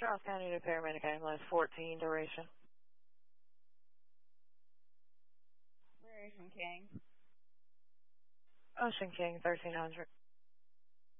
Charles County to paramedic ambulance 14 duration. Where is Ocean King? Ocean King 1300.